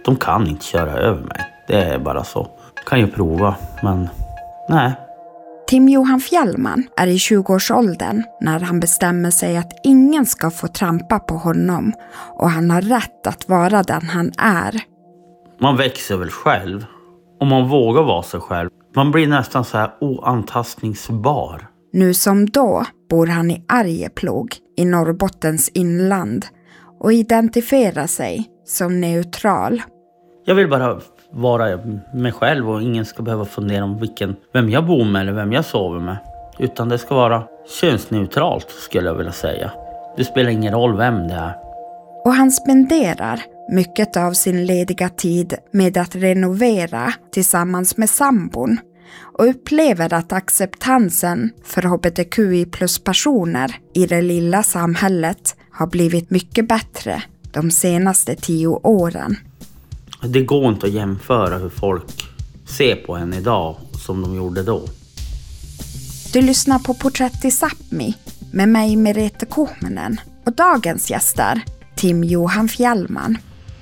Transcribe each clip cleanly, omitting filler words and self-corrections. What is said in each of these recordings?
De kan inte köra över mig. Det är bara så. Kan ju prova, men nej. Tim-Johan Fjällman är i 20-årsåldern när han bestämmer sig att ingen ska få trampa på honom och han har rätt att vara den han är. Man växer väl själv och man vågar vara sig själv. Man blir nästan så här oantastningsbar. Nu som då bor han i Arjeplog i Norrbottens inland och identifierar sig som neutral. Jag vill bara vara mig själv och ingen ska behöva fundera om vem jag bor med eller vem jag sover med. Utan det ska vara könsneutralt skulle jag vilja säga. Det spelar ingen roll vem det är. Och han spenderar mycket av sin lediga tid med att renovera tillsammans med sambon och upplever att acceptansen för hbtqi+-personer i det lilla samhället har blivit mycket bättre de senaste 10 åren. Det går inte att jämföra hur folk ser på en idag som de gjorde då. Du lyssnar på Porträtt i Sápmi med mig Merete Kohmenen och dagens gäster Tim-Johan Fjällman.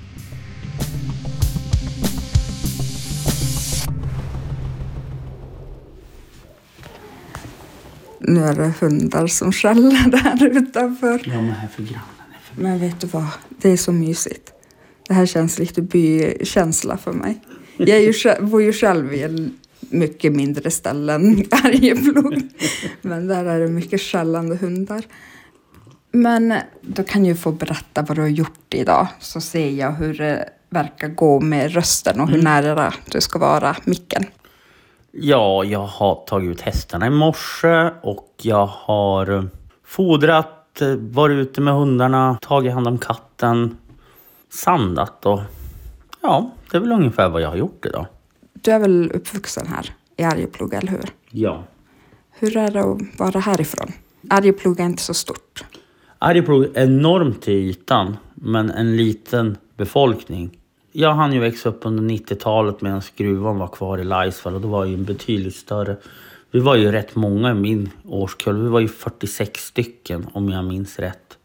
Nu är det hundar som skäller där utanför. Ja, men här för grannen. Men vet du vad? Det är så mysigt. Det här känns lite bykänsla för mig. Jag bor ju själv i en mycket mindre ställen Arjeplog. Men där är det mycket skällande hundar. Men då kan jag få berätta vad du har gjort idag. Så ser jag hur det verkar gå med rösten och hur nära du ska vara micken. Ja, jag har tagit ut hästarna i morse och jag har fodrat, varit ute med hundarna, tagit hand om katten, sandat och ja, det är väl ungefär vad jag har gjort idag. Du är väl uppvuxen här i Arjeplog, eller hur? Ja. Hur är det att vara härifrån? Arjeplog är inte så stort. Arjeplog är enormt till ytan, men en liten befolkning. Jag hann ju växa upp under 90-talet medan gruvan var kvar i Laisvall och då var ju en betydligt större. Vi var ju rätt många i min årskull. Vi var ju 46 stycken om jag minns rätt.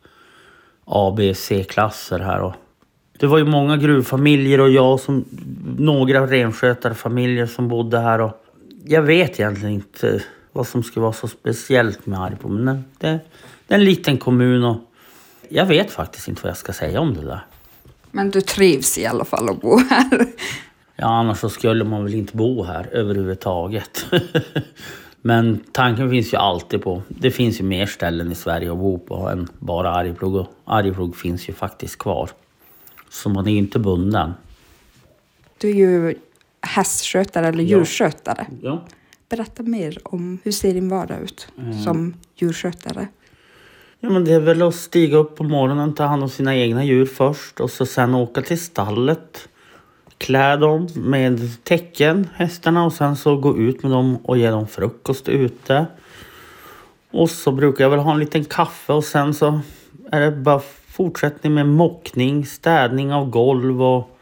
A, B, C-klasser här. Och det var ju många gruvfamiljer och jag som några renskötarfamiljer som bodde här. Och jag vet egentligen inte vad som skulle vara så speciellt med Arjeplog. Men det är en liten kommun och jag vet faktiskt inte vad jag ska säga om det där. Men du trivs i alla fall att bo här. Ja, annars så skulle man väl inte bo här överhuvudtaget. Men tanken finns ju alltid på. Det finns ju mer ställen i Sverige att bo på än bara Arjeplog. Och Arjeplog finns ju faktiskt kvar. Så man är ju inte bunden. Du är ju hästskötare eller djurskötare. Ja. Berätta mer om hur ser din vardag ut som djurskötare. Ja, men det är väl att stiga upp på morgonen, ta hand om sina egna djur först. Och så sen åka till stallet. Klä dem med täcken, hästarna. Och sen så gå ut med dem och ge dem frukost ute. Och så brukar jag väl ha en liten kaffe. Och sen så är det bara fortsättning med mockning, städning av golv och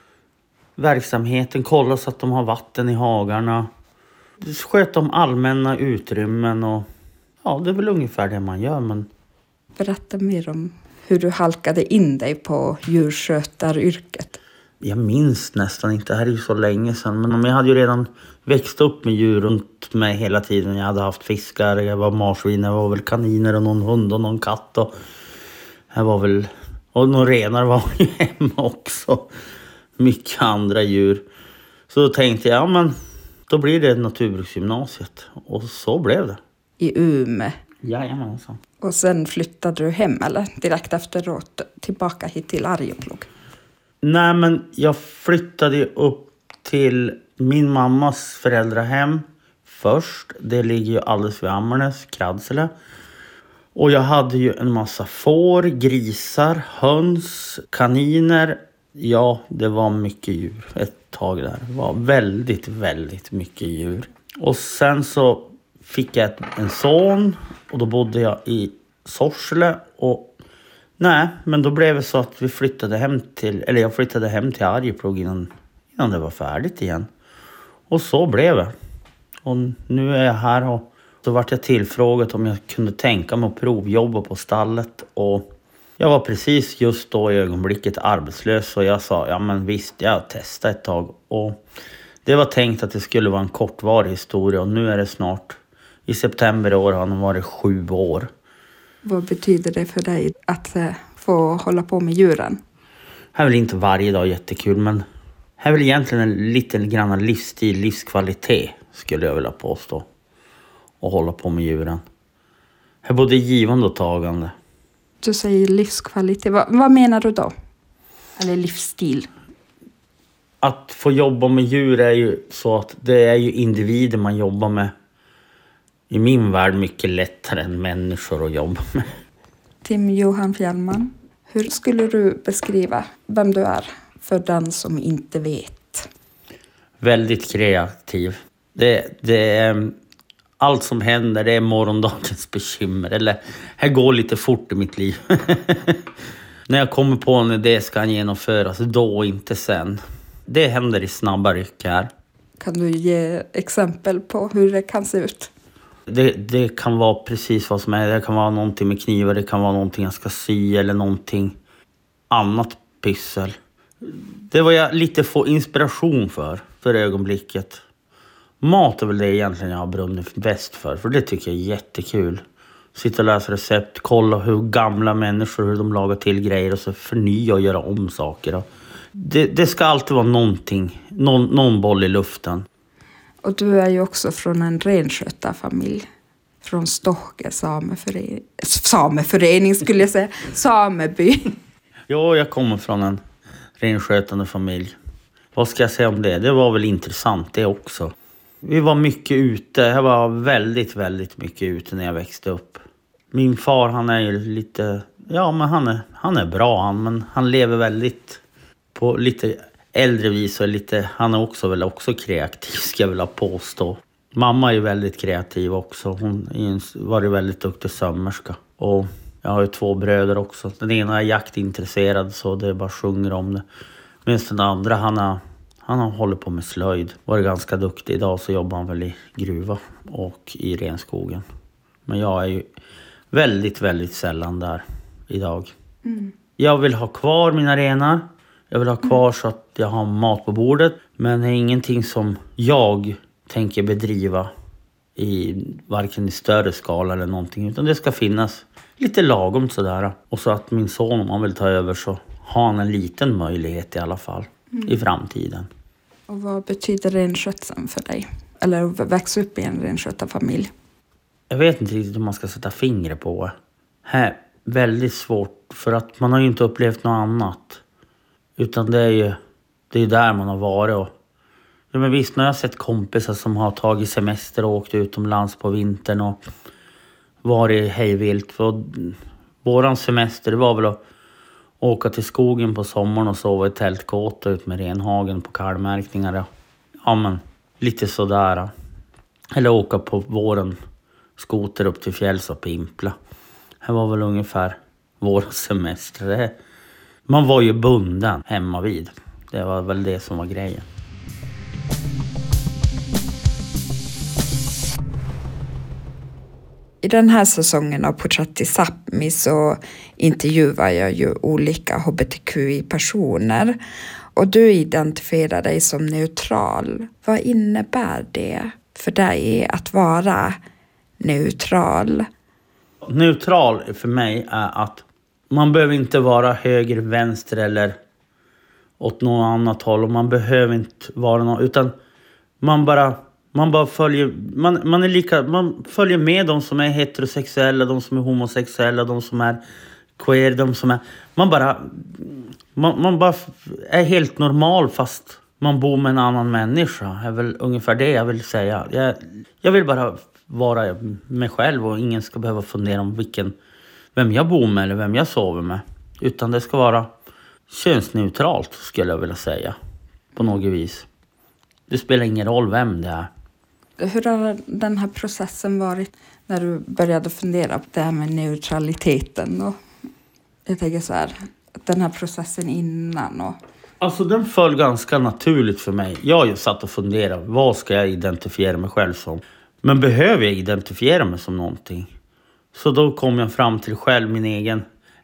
verksamheten. Kolla så att de har vatten i hagarna. Sköta om allmänna utrymmen. Och ja, det är väl ungefär det man gör, men... Berätta mer om hur du halkade in dig på djurskötaryrket. Jag minns nästan inte, det här är ju så länge sedan. Men jag hade ju redan växt upp med djur runt mig hela tiden. Jag hade haft fiskar, jag var marsvin, jag var väl kaniner och någon hund och någon katt. Och jag var väl, och några renar var ju hemma också. Mycket andra djur. Så då tänkte jag, ja men då blir det naturbruksgymnasiet. Och så blev det. I Umeå? Jajamensan. Och sen flyttade du hem eller direkt efteråt tillbaka hit till Arjeplog? Nej, men jag flyttade upp till min mammas föräldrahem först. Det ligger ju alldeles vid Ammarnäs, Kradsele. Och jag hade ju en massa får, grisar, höns, kaniner. Ja, det var mycket djur ett tag där. Det var väldigt, väldigt mycket djur. Och sen så fick jag en son och då bodde jag i Sorsele och nej, men då blev det så att vi flyttade hem till, eller jag flyttade hem till Arjeplog innan det var färdigt igen. Och så blev det. Och nu är jag här och så vart jag tillfrågat om jag kunde tänka mig att provjobba på stallet och Jag var precis just då i ögonblicket arbetslös och jag sa, ja men visst, jag testar ett tag. Och det var tänkt att det skulle vara en kortvarig historia och nu är det snart, i september i år har det varit 7 år. Vad betyder det för dig att få hålla på med djuren? Det är väl inte varje dag jättekul, men det är väl egentligen en liten grann livsstil, livskvalitet skulle jag vilja påstå. Och hålla på med djuren. Det är både givande och tagande. Du säger livskvalitet. Vad menar du då? Eller livsstil? Att få jobba med djur är ju så att det är ju individer man jobbar med. I min värld mycket lättare än människor att jobba med. Tim Johan Fjällman, hur skulle du beskriva vem du är för den som inte vet? Väldigt kreativ. Det är allt som händer, det är morgondagens bekymmer. Eller, här går lite fort i mitt liv. När jag kommer på en idé ska han genomföras, då inte sen. Det händer i snabba ryck här. Kan du ge exempel på hur det kan se ut? Det kan vara precis vad som är. Det kan vara någonting med knivar, det kan vara någonting jag ska sy eller någonting annat pyssel. Det var jag lite få inspiration för ögonblicket. Mat är väl det egentligen jag har brunnit bäst för det tycker jag är jättekul. Sitta och läsa recept, kolla hur gamla människor, hur de lagar till grejer och så förnya och göra om saker. Det ska alltid vara någonting, någon boll i luften. Och du är ju också från en renskötarfamilj. Från Stokke sameförening skulle jag säga. Sameby. Ja, jag kommer från en renskötande familj. Vad ska jag säga om det? Det var väl intressant det också. Vi var mycket ute. Jag var väldigt, väldigt mycket ute när jag växte upp. Min far han är ju lite... Ja, men han är bra men han lever väldigt på lite äldre vis och lite... Han är också kreativ ska jag vilja påstå. Mamma är ju väldigt kreativ också. Hon var ju väldigt duktig sömmerska. Och jag har ju 2 bröder också. Den ena är jaktintresserad så det bara sjunger om det. Medan den andra han har hållit på med slöjd. Var ganska duktig idag så jobbar han väl i gruva och i renskogen. Men jag är ju väldigt, väldigt sällan där idag. Mm. Jag vill ha kvar mina renar. Jag vill ha kvar så att jag har mat på bordet. Men det är ingenting som jag tänker bedriva i varken i större skala eller någonting. Utan det ska finnas lite lagom sådär. Och så att min son om han vill ta över så har han en liten möjlighet i alla fall i framtiden. Och vad betyder renskötseln för dig? Eller växa upp i en renskötarfamilj? Jag vet inte riktigt om man ska sätta fingret på. Det är väldigt svårt för att man har ju inte upplevt något annat. Utan det är ju där man har varit. Och, ja, men visst, när jag har sett kompisar som har tagit semester och åkt utomlands på vintern och varit hejvilt. För våran semester det var väl att åka till skogen på sommaren och sova i tältkåta ut med renhagen på kalvmärkningar. Ja men, lite sådär. Eller åka på våren skoter upp till fjälls och pimpla. Det var väl ungefär vår semester. Man var ju bunden hemma vid. Det var väl det som var grejen. I den här säsongen av Porträtt i Sápmi så intervjuar jag ju olika hbtqi-personer. Och du identifierar dig som neutral. Vad innebär det för dig att vara neutral? Neutral för mig är att man behöver inte vara höger, vänster eller åt något annat håll. Och man behöver inte vara något, utan man bara följer, man följer med de som är heterosexuella, de som är homosexuella, de som är queer, de som är... Man bara är helt normal fast man bor med en annan människa. Det är väl ungefär det jag vill säga. Jag vill bara vara mig själv och ingen ska behöva fundera om vem jag bor med eller vem jag sover med. Utan det ska vara könsneutralt skulle jag vilja säga. På något vis. Det spelar ingen roll vem det är. Hur har den här processen varit när du började fundera på det här med neutraliteten? Och jag tänker så här, den här processen innan. Och... Alltså den föll ganska naturligt för mig. Jag har ju satt och funderat, vad ska jag identifiera mig själv som? Men behöver jag identifiera mig som någonting? Så då kom jag fram till själv min egen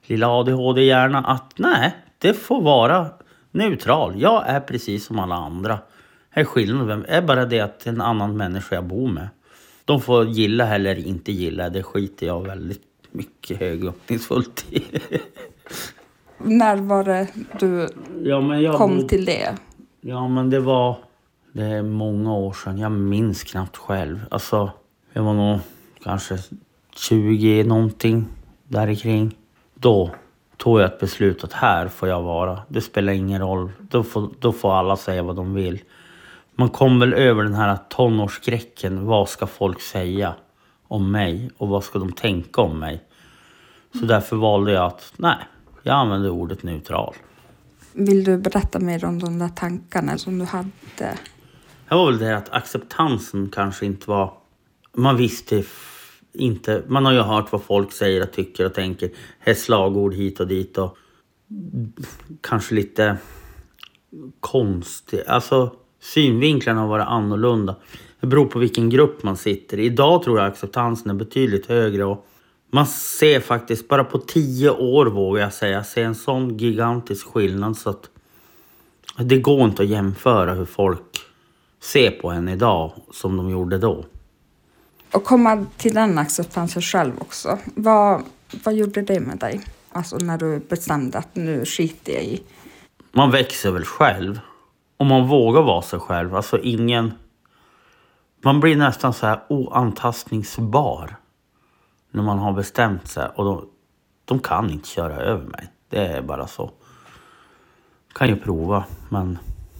lilla ADHD-hjärna att nej, det får vara neutral. Jag är precis som alla andra. Här skillnaden är bara det att en annan människa jag bor med. De får gilla eller inte gilla. Det skiter jag väldigt mycket högaktningsfullt i. När var det du kom till det? Ja, men det är många år sedan. Jag minns knappt själv. Alltså, jag var nog kanske 20 någonting där kring. Då tog jag ett beslut att här får jag vara. Det spelar ingen roll. Då får alla säga vad de vill. Man kom väl över den här tonårsskräcken. Vad ska folk säga om mig? Och vad ska de tänka om mig? Så därför valde jag att jag använder ordet neutral. Vill du berätta mer om de där tankarna som du hade? Det var väl det att acceptansen kanske inte var... Man visste inte... Man har ju hört vad folk säger och tycker och tänker. Här slagord hit och dit och... Kanske lite konstigt. Alltså synvinklarna har varit annorlunda. Det beror på vilken grupp man sitter i. Idag tror jag acceptansen är betydligt högre och man ser faktiskt bara på 10 år vågar jag säga. Ser en sån gigantisk skillnad så att det går inte att jämföra hur folk ser på en idag som de gjorde då. Och komma till den acceptansen själv också. Vad gjorde det med dig? Alltså när du bestämde att nu skiter jag i. Man växer väl själv. Och man vågar vara sig själv. Alltså man blir nästan så här oantastningsbar. När man har bestämt sig. Och de kan inte köra över mig. Det är bara så. Kan ju prova. Men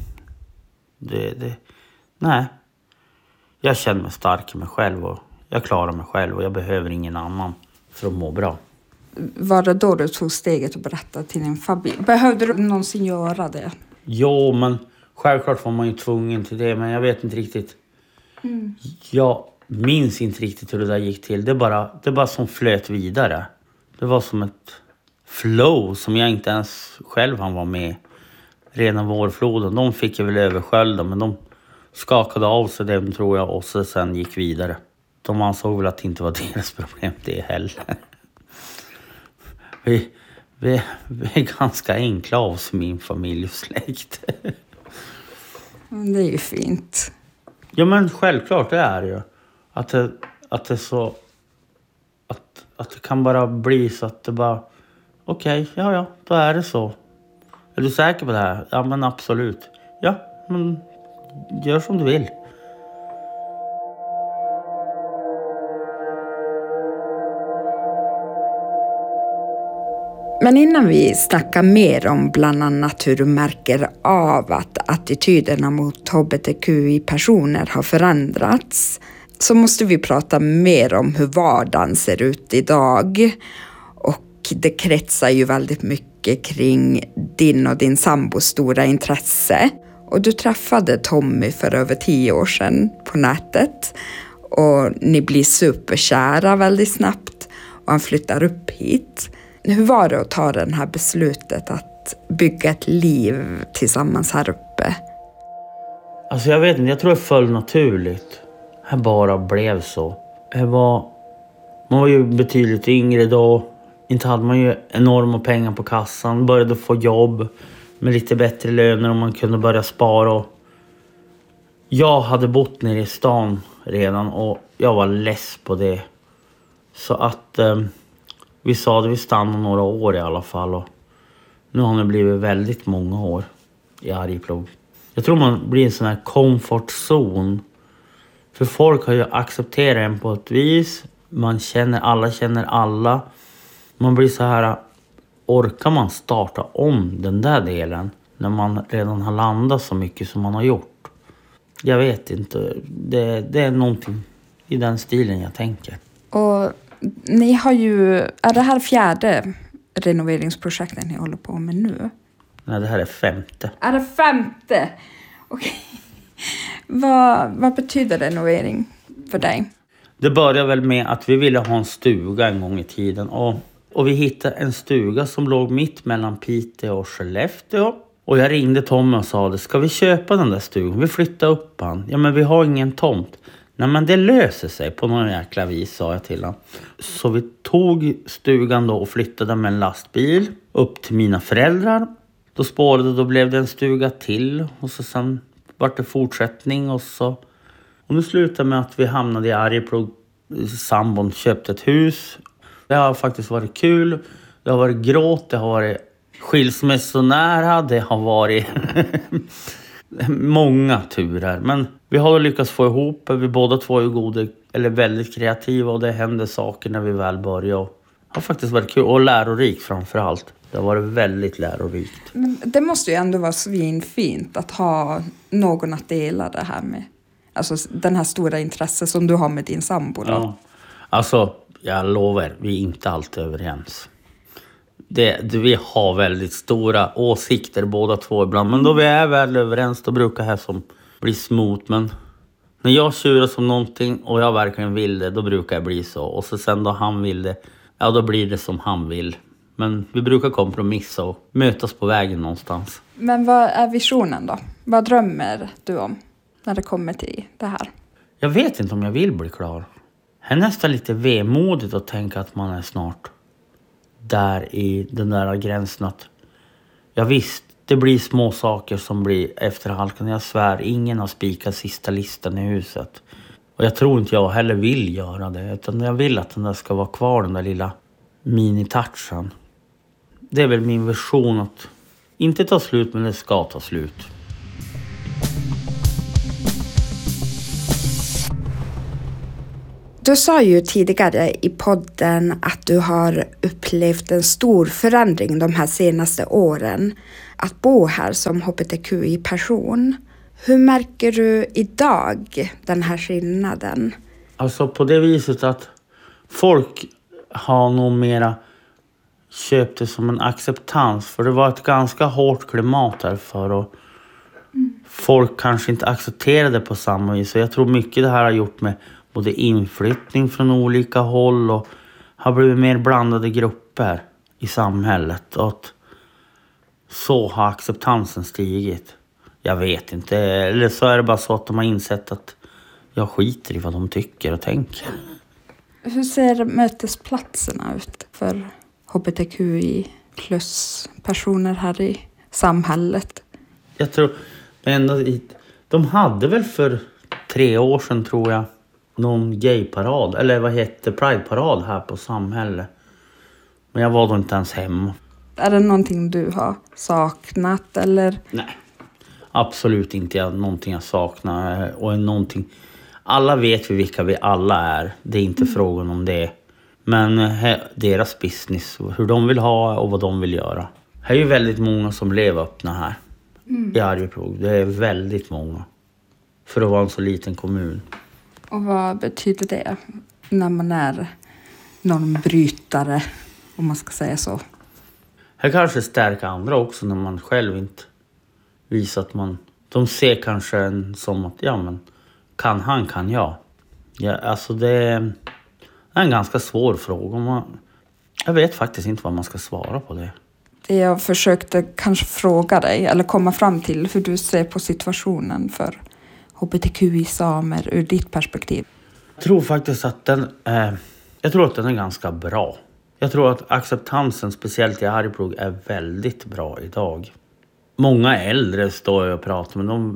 nej. Jag känner mig stark i mig själv. Och jag klarar mig själv. Och jag behöver ingen annan för att må bra. Var det då du tog steget och berättade till din familj? Behövde du någonsin göra det? Jo, men självklart var man ju tvungen till det. Men jag vet inte riktigt. Jag minns inte riktigt hur det där gick till. Det bara som flöt vidare. Det var som ett flow som jag inte ens själv han var med. Rena vårfloden. De fick jag väl överskölda. Men de skakade av sig det tror jag. Och så sen gick vidare. De ansåg väl att det inte var deras problem det heller. Vi är ganska enkla av oss i min familj och släkt. Det är ju fint. Ja men självklart det är ju. Att det är så... Att det kan bara bli så att det bara... Okej, ja, då är det så. Är du säker på det här? Ja men absolut. Ja, men gör som du vill. Men innan vi snackar mer om bland annat hur du märker av att attityderna mot hbtqi-personer har förändrats så måste vi prata mer om hur vardagen ser ut idag. Och det kretsar ju väldigt mycket kring din och din sambos stora intresse. Och du träffade Tommy för över 10 år sedan på nätet. Och ni blir superkära väldigt snabbt och han flyttar upp hit. Hur var det att ta det här beslutet att bygga ett liv tillsammans här uppe? Alltså jag vet inte, jag tror det föll naturligt. Det bara blev så. Man var ju betydligt yngre då. Inte hade man ju enorma pengar på kassan. Började få jobb med lite bättre löner och man kunde börja spara. Jag hade bott nere i stan redan och jag var less på det. Så att... Vi sa att vi stannade några år i alla fall och nu har det blivit väldigt många år i Arjeplog. Jag tror man blir en sån här komfortzon. För folk har ju accepterat en på ett vis. Alla känner alla. Man blir så här, orkar man starta om den där delen när man redan har landat så mycket som man har gjort? Jag vet inte. Det är någonting i den stilen jag tänker. Och... Ni har ju, är det här 4:e renoveringsprojektet ni håller på med nu? Nej, det här är 5:e. Är det 5:e? Okej. Vad betyder renovering för dig? Det började väl med att vi ville ha en stuga en gång i tiden. Och vi hittade en stuga som låg mitt mellan Piteå och Skellefteå. Och jag ringde Tommy och sa det, ska vi köpa den där stugan? Vi flyttar upp han. Ja men vi har ingen tomt. Nej, men det löser sig på någon jäkla vis, sa jag till honom. Så vi tog stugan då och flyttade med en lastbil upp till mina föräldrar. Då blev det en stuga till. Och så sen var det fortsättning. Och nu slutade med att vi hamnade i Arjeplog. Sambon köpte ett hus. Det har faktiskt varit kul. Det har varit gråt. Det har varit skilsmässonära. Det har varit många turer. Men vi har lyckats få ihop. Vi båda två är väldigt kreativa. Och det händer saker när vi väl börjar. Det har faktiskt varit kul och lärorikt framförallt. Det har varit väldigt lärorikt. Men det måste ju ändå vara svinfint att ha någon att dela det här med. Alltså den här stora intresset som du har med din sambo. Ja. Alltså, jag lovar, vi är inte alltid överens. Vi har väldigt stora åsikter båda två ibland. Men då vi är väl överens, då brukar det här som bli smooth. Men när jag tjurar som någonting och jag verkligen vill det, då brukar det bli så. Och så sen då han vill det, ja då blir det som han vill. Men vi brukar kompromissa och mötas på vägen någonstans. Men vad är visionen då? Vad drömmer du om när det kommer till det här? Jag vet inte om jag vill bli klar. Det är nästan lite vemodigt att tänka att man är snart där i den där gränsen. Att jag visst, det blir små saker som blir efterhalkande. Jag svär, ingen har spikat sista listan i huset. Och jag tror inte jag heller vill göra det. Utan jag vill att den där ska vara kvar, den där lilla mini-touchen. Det är väl min version att inte ta slut, men det ska ta slut. Du sa ju tidigare i podden att du har upplevt en stor förändring de här senaste åren. Att bo här som hbtqi-person. Hur märker du idag den här skillnaden? Alltså på det viset att folk har nog mera köpt det som en acceptans. För det var ett ganska hårt klimat här för och folk kanske inte accepterade på samma vis. Så jag tror mycket det här har gjort med både inflyttning från olika håll och har blivit mer blandade grupper i samhället. Och att så har acceptansen stigit. Jag vet inte. Eller så är det bara så att de har insett att jag skiter i vad de tycker och tänker. Hur ser mötesplatserna ut för hbtqi plus personer här i samhället? Jag tror de hade väl för 3 år sedan tror jag någon gayparad, eller vad heter Pride-parad här på samhället. Men jag var då inte ens hemma. Är det någonting du har saknat eller? Nej, absolut inte någonting jag saknar. Och någonting, alla vet vi vilka vi alla är. Det är inte frågan om det. Men deras business, hur de vill ha och vad de vill göra. Det är ju väldigt många som lever öppna här i Arjeplog. Det är väldigt många. För att vara en så liten kommun. Och vad betyder det när man är normbrytare, om man ska säga så? Det kanske stärker andra också när man själv inte visar att man... De ser kanske som att, ja men, kan han, kan jag. Ja, alltså det är en ganska svår fråga. Jag vet faktiskt inte vad man ska svara på det. Det jag försökte kanske fråga dig, eller komma fram till hur du ser på situationen för hbtqi-samer ur ditt perspektiv. Jag tror faktiskt att den är ganska bra. Jag tror att acceptansen, speciellt i Arjeplog, är väldigt bra idag. Många äldre står jag och pratar med.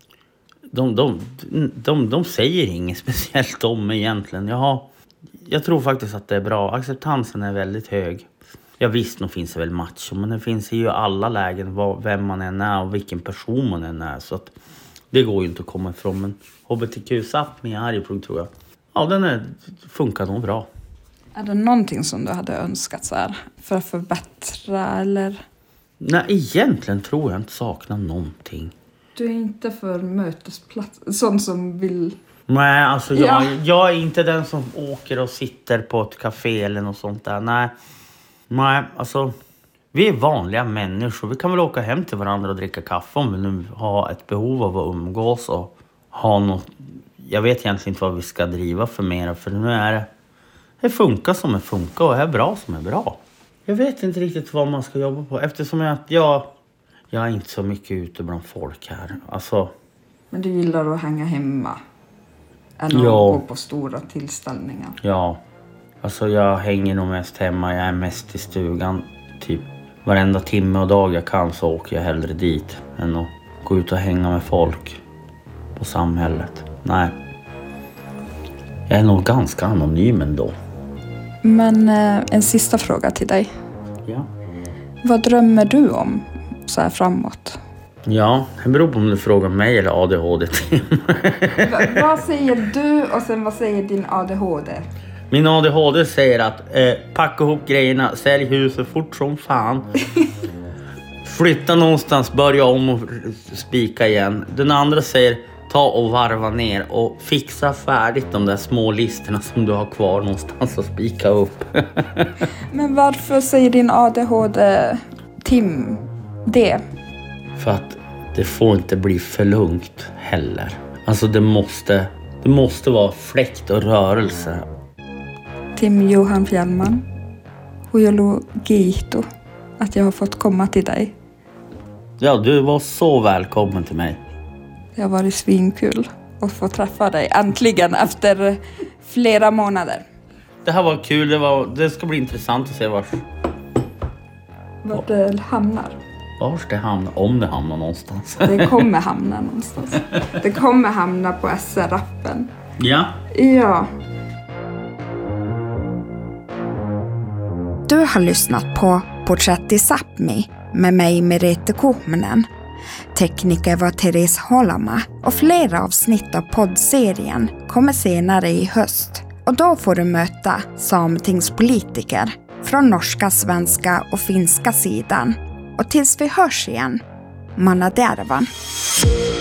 De säger inget speciellt om egentligen. Jag tror faktiskt att det är bra. Acceptansen är väldigt hög. Ja visst, nog finns det väl macho. Men det finns ju alla lägen vem man än är och vilken person man än är. Så att det går ju inte att komma ifrån. Men hbtq-satt med Arjeplog tror jag. Ja, funkar nog bra. Är det någonting som du hade önskat så här för att förbättra eller? Nej, egentligen tror jag inte saknar någonting. Du är inte för mötesplats, sån som vill... Nej, alltså jag är inte den som åker och sitter på ett café eller något sånt där. Nej, alltså vi är vanliga människor. Vi kan väl åka hem till varandra och dricka kaffe om vi nu har ett behov av att umgås och ha något. Jag vet egentligen inte vad vi ska driva för mer, för nu är det funkar som det funkar och det är bra som är bra. Jag vet inte riktigt vad man ska jobba på eftersom jag är inte så mycket ute bland folk här. Alltså. Men du gillar att hänga hemma? än att gå på stora tillställningar. Ja, alltså jag hänger nog mest hemma. Jag är mest i stugan. Typ varenda timme och dag jag kan så åker jag hellre dit än att gå ut och hänga med folk på samhället. Nej. Jag är nog ganska anonym ändå. Men en sista fråga till dig. Ja. Vad drömmer du om så här framåt? Ja, det beror på om du frågar mig eller ADHD. Vad säger du och sen vad säger din ADHD? Min ADHD säger att packa ihop grejerna, sälj huset fort som fan. Flytta någonstans, börja om och spika igen. Den andra säger ta och varva ner och fixa färdigt de där små listerna som du har kvar någonstans att spika upp. Men varför säger din ADHD Tim det? För att det får inte bli för lugnt heller. Alltså det måste vara fläkt och rörelse. Tim Johan Fjällman. Huilu Giito. Att jag har fått komma till dig. Ja, du var så välkommen till mig. Det har varit svinkul att få träffa dig. Äntligen efter flera månader. Det här var kul. Det ska bli intressant att se vart det hamnar. Vars det hamnar, om det hamnar någonstans. Det kommer hamna någonstans. Det kommer hamna på SR-appen. Ja. Ja. Du har lyssnat på Porträtt i Sápmi med mig Merete Kuhmenen. Tekniker var Therese Holama och flera avsnitt av poddserien kommer senare i höst. Och då får du möta sametingspolitiker från norska, svenska och finska sidan. Och tills vi hörs igen, Manna Dervan.